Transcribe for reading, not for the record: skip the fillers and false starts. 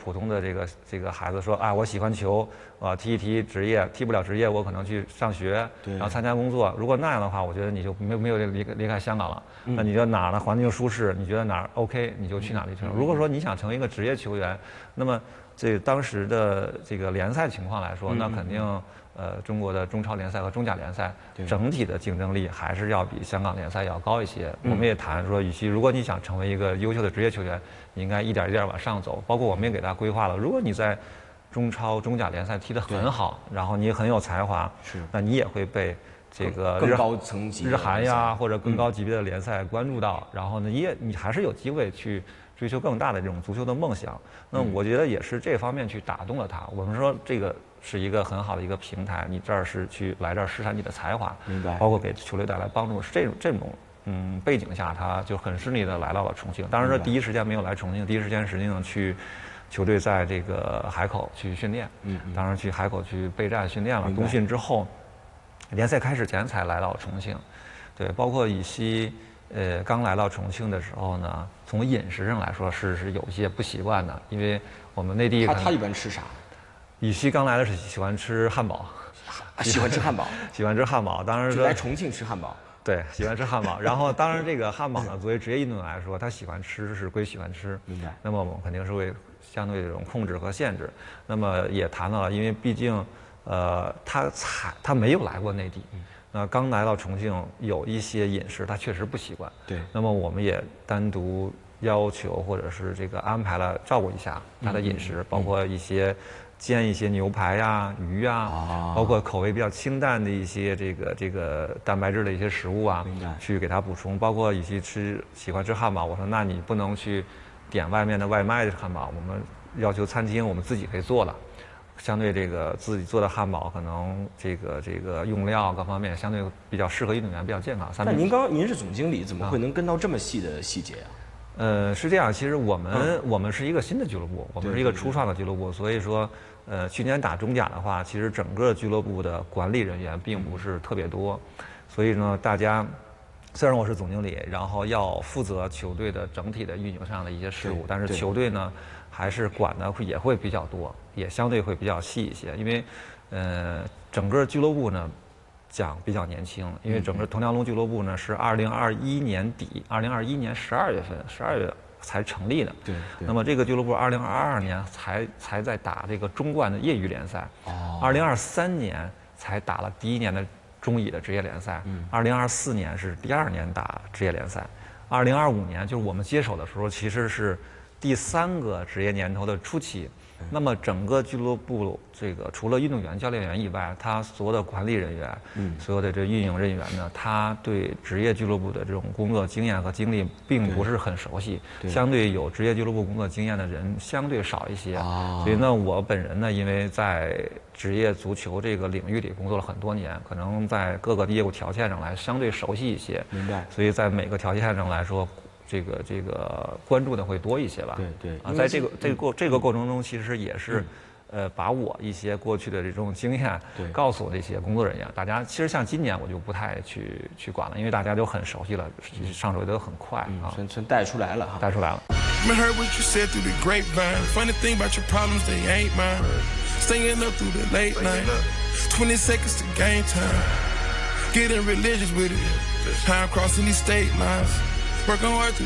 普通的这个孩子说啊，我喜欢球，踢一踢职业，踢不了职业，我可能去上学，然后参加工作。如果那样的话，我觉得你就没有离开香港了。那你觉得哪儿的环境舒适，你觉得哪儿 OK， 你就去哪里去。如果说你想成为一个职业球员，那么这当时的这个联赛情况来说，那肯定中国的中超联赛和中甲联赛整体的竞争力还是要比香港联赛要高一些。我们也谈说，与其如果你想成为一个优秀的职业球员，你应该一点一点往上走。包括我们也给他规划了，如果你在中超、中甲联赛踢得很好，然后你很有才华，那你也会被这个更高层级日韩呀或者更高级别的联赛关注到，然后呢，你还是有机会去追求更大的这种足球的梦想。那我觉得也是这方面去打动了他。我们说这个是一个很好的一个平台，你这儿是来这儿施展你的才华， 明白？ 包括给球队带来帮助，是这种背景下，他就很顺利的来到了重庆。当然说第一时间没有来重庆，第一时间实际上去球队在这个海口去训练，当然去海口去备战训练了。冬训之后，联赛开始前才来到重庆。对，包括以西，刚来到重庆的时候呢，从饮食上来说是有些不习惯的，因为我们内地他一般吃啥？ 以西刚来的是喜欢吃汉堡， 喜欢吃汉堡， 喜欢吃汉堡。当然就来重庆吃汉堡。 对，喜欢吃汉堡。然后，当然这个汉堡呢，作为职业运动员来说，他喜欢吃是归喜欢吃， 明白。 那么我们肯定是会相对这种控制和限制。那么也谈到了，因为毕竟，他没有来过内地，那刚来到重庆，有一些饮食他确实不习惯。 对。 那么我们也单独要求或者是这个安排了照顾一下他的饮食，包括一些。煎一些牛排呀、鱼呀，包括口味比较清淡的一些这个蛋白质的一些食物啊，去给他补充。包括以及喜欢吃汉堡，我说那你不能去点外面的外卖的汉堡，我们要求餐厅我们自己可以做了。相对这个自己做的汉堡，可能这个用料各方面相对比较适合运动员，比较健康。 但您是总经理，怎么会能跟到这么细的细节啊？ 是这样，其实我们是一个新的俱乐部，我们是一个初创的俱乐部，所以说。去年打中甲的话，其实整个俱乐部的管理人员并不是特别多，所以呢，大家虽然我是总经理，然后要负责球队的整体的运营上的一些事务，但是球队呢还是管的也会比较多，也相对会比较细一些，因为整个俱乐部呢讲比较年轻，因为整个铜梁龙俱乐部呢是2021年底，2021年12月才成立的。 对。 那么这个俱乐部2022年才在打这个中冠的业余联赛，2023年才打了第一年的中乙的职业联赛，2024年是第2年打职业联赛，2025年就是我们接手的时候，其实是第3个职业年头的初期。那么整个俱乐部这个除了运动员、教练员以外，他所有的管理人员，所有的这运营人员呢，他对职业俱乐部的这种工作经验和经历并不是很熟悉，相对有职业俱乐部工作经验的人相对少一些。所以呢，我本人呢，因为在职业足球这个领域里工作了很多年，可能在各个业务条件上来相对熟悉一些。 明白。 所以在每个条件上来说。这个关注的会多一些吧？ 对。 在这个过程中，其实也是，把我一些过去的这种经验，告诉这些工作人员。大家其实像今年我就不太去管了，因为大家都很熟悉了，上手都很快啊， 全带出来了哈， 带出来了。 Working hard to